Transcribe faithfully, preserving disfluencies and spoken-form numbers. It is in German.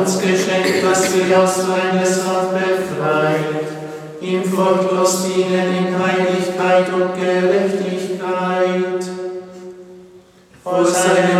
uns geschenkt, das sich aus deines Hand befreit, ihm furchtlos dienen in Heiligkeit und Gerechtigkeit. Vor seine